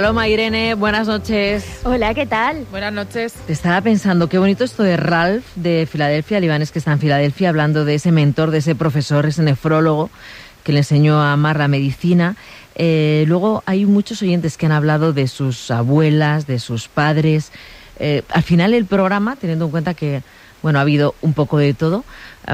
Paloma, Irene, buenas noches. Hola, ¿qué tal? Buenas noches. Te estaba pensando, qué bonito esto de Ralph de Filadelfia, libanés que está en Filadelfia, hablando de ese mentor, de ese profesor, ese nefrólogo que le enseñó a amar la medicina. Luego hay muchos oyentes que han hablado de sus abuelas, de sus padres. Al final el programa, teniendo en cuenta que ha habido un poco de todo,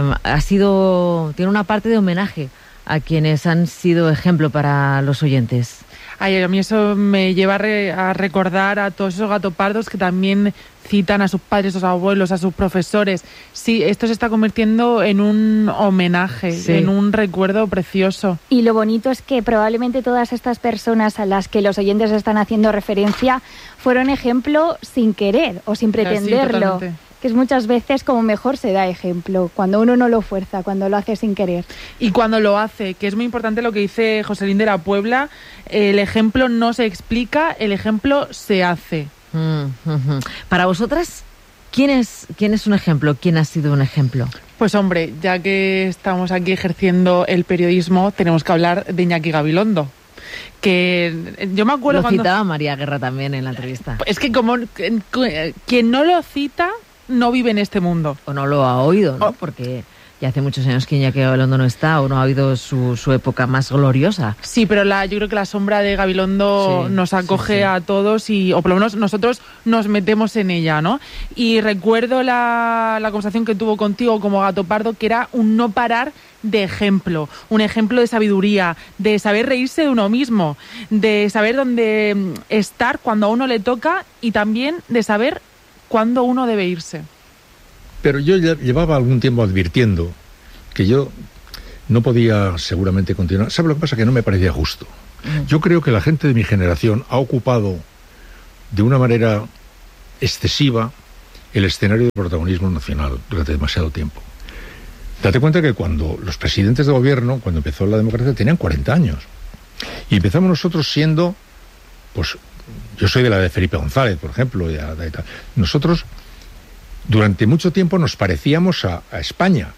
tiene una parte de homenaje a quienes han sido ejemplo para los oyentes. Ay, a mí eso me lleva a recordar a todos esos gatopardos que también citan a sus padres, a sus abuelos, a sus profesores. Sí, esto se está convirtiendo en un homenaje, sí, en un recuerdo precioso. Y lo bonito es que probablemente todas estas personas a las que los oyentes están haciendo referencia fueron ejemplo sin querer o sin pretenderlo. Sí, que es muchas veces como mejor se da ejemplo, cuando uno no lo fuerza, cuando lo hace sin querer. Y cuando lo hace, que es muy importante lo que dice Joselín de la Puebla, el ejemplo no se explica, el ejemplo se hace. Para vosotras, ¿quién es un ejemplo? ¿Quién ha sido un ejemplo? Pues hombre, ya que estamos aquí ejerciendo el periodismo, tenemos que hablar de Iñaki Gabilondo. Que yo me acuerdo lo citaba María Guerra también en la entrevista. Es que como quien no lo cita no vive en este mundo. O no lo ha oído, ¿no? Porque ya hace muchos años que Iñaki Gabilondo no está o no ha habido su época más gloriosa. Sí, pero yo creo que la sombra de Gabilondo nos acoge a todos o por lo menos nosotros nos metemos en ella, ¿no? Y recuerdo la conversación que tuvo contigo como Gato Pardo, que era un no parar de ejemplo, un ejemplo de sabiduría, de saber reírse de uno mismo, de saber dónde estar cuando a uno le toca y también de saber cuándo uno debe irse. Pero yo ya llevaba algún tiempo advirtiendo que yo no podía seguramente continuar. ¿Sabe lo que pasa? Que no me parecía justo. Yo creo que la gente de mi generación ha ocupado de una manera excesiva el escenario de protagonismo nacional durante demasiado tiempo. Date cuenta que cuando los presidentes de gobierno, cuando empezó la democracia, tenían 40 años. Y empezamos nosotros siendo, pues, yo soy de la de Felipe González, por ejemplo, y tal. Nosotros, durante mucho tiempo, nos parecíamos a España.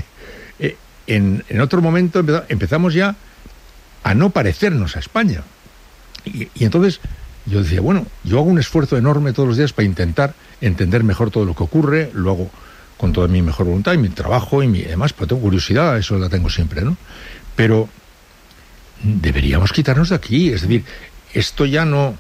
En otro momento empezamos ya a no parecernos a España. Y entonces yo decía, bueno, yo hago un esfuerzo enorme todos los días para intentar entender mejor todo lo que ocurre, lo hago con toda mi mejor voluntad y mi trabajo y demás, pues tengo curiosidad, eso la tengo siempre, ¿no? Pero deberíamos quitarnos de aquí, es decir, esto ya no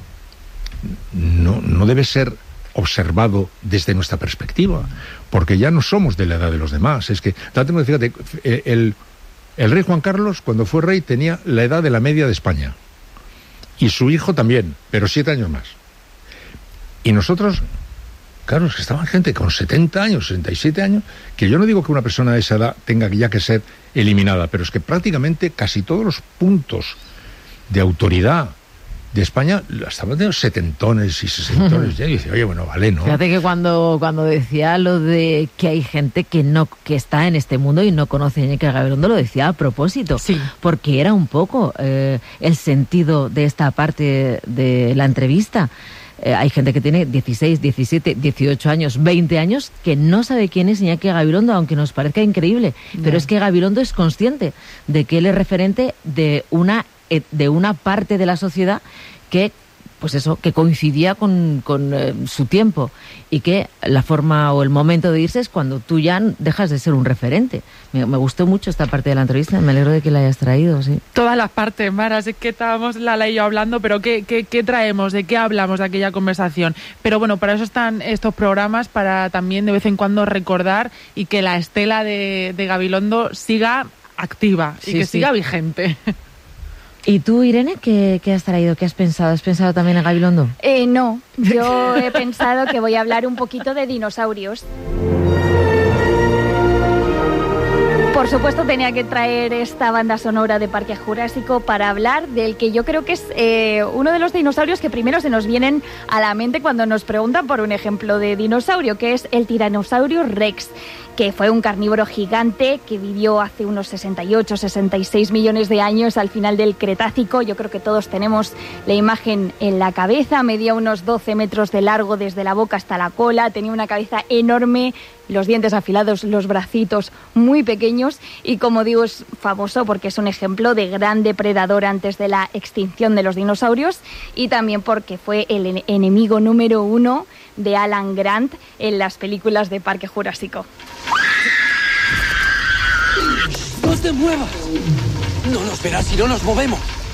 debe ser observado desde nuestra perspectiva, porque ya no somos de la edad de los demás. Es que, fíjate, el rey Juan Carlos, cuando fue rey, tenía la edad de la media de España. Y su hijo también, pero 7 años más. Y nosotros, claro, es que estaban gente con 70 años, 67 años, que yo no digo que una persona de esa edad tenga ya que ser eliminada, pero es que prácticamente casi todos los puntos de autoridad de España estaban de 70ones y 60ones. Y dice, oye, bueno, vale, ¿no? Fíjate que cuando decía lo de que hay gente que está en este mundo y no conoce a Iñaki Gabilondo, lo decía a propósito. Sí. Porque era un poco el sentido de esta parte de la entrevista. Hay gente que tiene 16, 17, 18 años, 20 años que no sabe quién es Iñaki Gabilondo, aunque nos parezca increíble. Pero es que Gabilondo es consciente de que él es referente de una parte de la sociedad que, pues eso, que coincidía con su tiempo, y que la forma o el momento de irse es cuando tú ya dejas de ser un referente. Me gustó mucho esta parte de la entrevista, me alegro de que la hayas traído, sí. Todas las partes, Mara, es que estábamos Lala y yo hablando, pero ¿qué traemos? ¿De qué hablamos de aquella conversación? Pero bueno, para eso están estos programas, para también de vez en cuando recordar y que la estela de Gabilondo siga activa y que siga vigente. ¿Y tú, Irene, qué has traído? ¿Qué has pensado? ¿Has pensado también en Gabilondo? No, yo he pensado que voy a hablar un poquito de dinosaurios. Por supuesto tenía que traer esta banda sonora de Parque Jurásico para hablar del que yo creo que es uno de los dinosaurios que primero se nos vienen a la mente cuando nos preguntan por un ejemplo de dinosaurio, que es el Tyrannosaurus Rex, que fue un carnívoro gigante que vivió hace unos 68, 66 millones de años al final del Cretácico. Yo creo que todos tenemos la imagen en la cabeza. Medía unos 12 metros de largo desde la boca hasta la cola, tenía una cabeza enorme, los dientes afilados, los bracitos muy pequeños, y como digo, es famoso porque es un ejemplo de gran depredador antes de la extinción de los dinosaurios, y también porque fue el enemigo número 1 de Alan Grant en las películas de Parque Jurásico. ¡No te muevas! No nos verás si no nos movemos.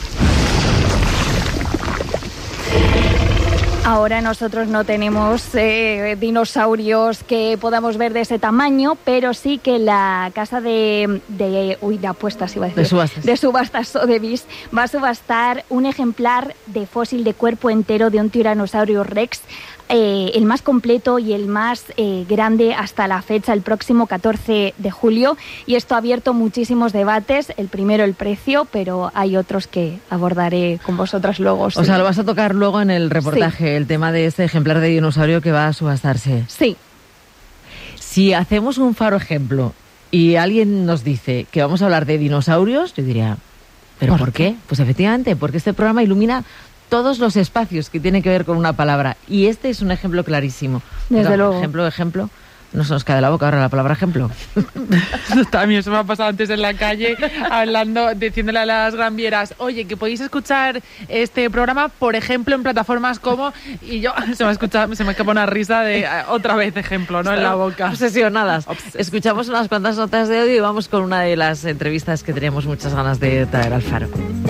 Ahora nosotros no tenemos dinosaurios que podamos ver de ese tamaño, pero sí que la casa de apuestas, iba a decir, de subastas Sotheby's va a subastar un ejemplar de fósil de cuerpo entero de un tiranosaurio Rex, el más completo y el más grande hasta la fecha, el próximo 14 de julio. Y esto ha abierto muchísimos debates. El primero, el precio, pero hay otros que abordaré con vosotras luego. Sí. O sea, lo vas a tocar luego en el reportaje, sí, el tema de este ejemplar de dinosaurio que va a subastarse. Sí. Si hacemos un faro ejemplo y alguien nos dice que vamos a hablar de dinosaurios, yo diría, ¿pero por qué? Pues efectivamente, porque este programa ilumina todos los espacios que tienen que ver con una palabra, y este es un ejemplo clarísimo. Desde luego. Ejemplo, no se nos cae de la boca ahora la palabra ejemplo. También eso me ha pasado antes en la calle, diciéndole a las granvieras, oye, que podéis escuchar este programa, por ejemplo, en plataformas como, y yo se me escapa una risa de otra vez ejemplo, ¿no? En la boca. Obsesionadas. Escuchamos unas cuantas notas de audio y vamos con una de las entrevistas que teníamos muchas ganas de traer al faro.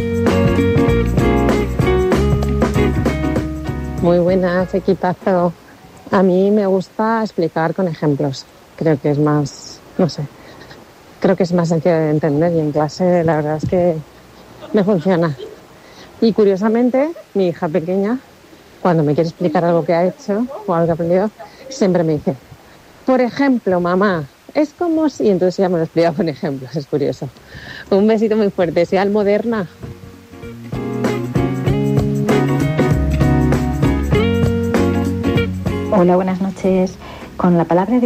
Muy buenas, equipazo. A mí me gusta explicar con ejemplos. Creo que es más, creo que es más sencillo de entender, y en clase la verdad es que me funciona. Y curiosamente, mi hija pequeña, cuando me quiere explicar algo que ha hecho o algo que ha aprendido, siempre me dice, por ejemplo, mamá, es como si... Y entonces ya me lo explica con ejemplos, es curioso. Un besito muy fuerte, sea moderna. Hola, buenas noches. Con la palabra